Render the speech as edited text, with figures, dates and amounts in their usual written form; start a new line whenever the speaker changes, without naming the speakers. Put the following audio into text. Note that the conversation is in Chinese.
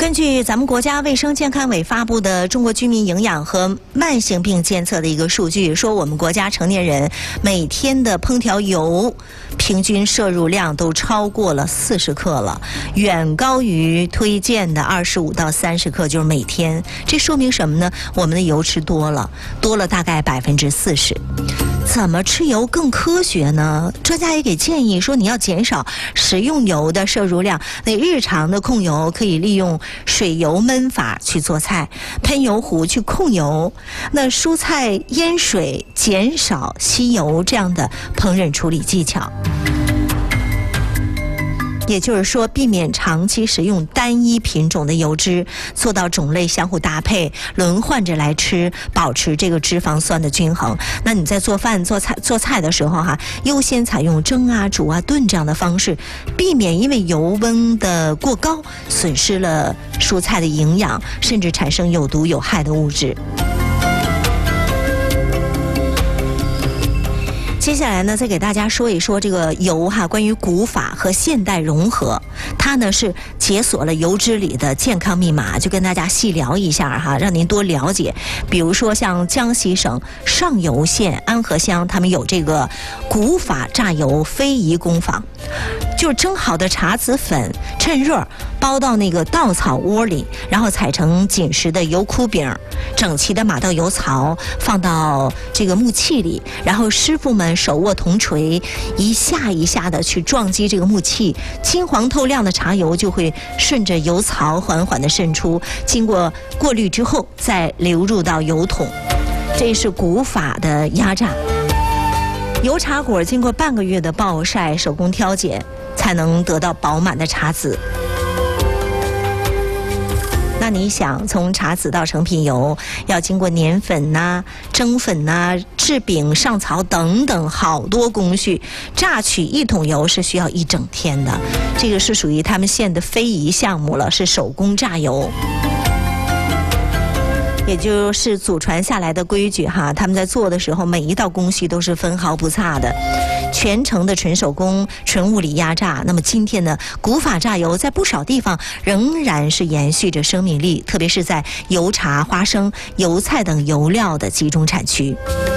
根据咱们国家卫生健康委发布的《中国居民营养和慢性病监测》的一个数据，说我们国家成年人每天的烹调油平均摄入量都超过了40克了，远高于推荐的25到30克，就是每天。这说明什么呢？我们的油吃多了大概40%。怎么吃油更科学呢？专家也给建议说，你要减少食用油的摄入量。那日常的控油可以利用水油焖法去做菜，喷油壶去控油，那蔬菜腌水，减少吸油这样的烹饪处理技巧。也就是说，避免长期食用单一品种的油脂，做到种类相互搭配，轮换着来吃，保持这个脂肪酸的均衡。那你在做饭做菜的时候优先采用蒸啊、煮啊、炖这样的方式，避免因为油温的过高，损失了蔬菜的营养，甚至产生有毒有害的物质。接下来呢，再给大家说一说这个油关于古法和现代融合，它呢是解锁了油脂里的健康密码，就跟大家细聊一下让您多了解。比如说像江西省上游县安河乡，他们有这个古法榨油非遗工坊，就是蒸好的茶籽粉趁热包到那个稻草窝里，然后踩成紧实的油箍饼，整齐的码到油槽，放到这个木器里，然后师傅们手握铜锤，一下一下的去撞击这个木器，金黄透亮的茶油就会顺着油槽缓缓的渗出，经过过滤之后再流入到油桶。这是古法的压榨。油茶果经过半个月的暴晒、手工挑拣，才能得到饱满的茶籽。那你想，从茶籽到成品油，要经过碾粉呐、蒸粉呐、制饼、上槽等等好多工序。榨取1桶油是需要1整天的，这个是属于他们县的非遗项目了，是手工榨油。也就是祖传下来的规矩他们在做的时候，每一道工序都是分毫不差的，全程的纯手工、纯物理压榨。那么今天呢，古法榨油在不少地方仍然是延续着生命力，特别是在油茶、花生、油菜等油料的集中产区。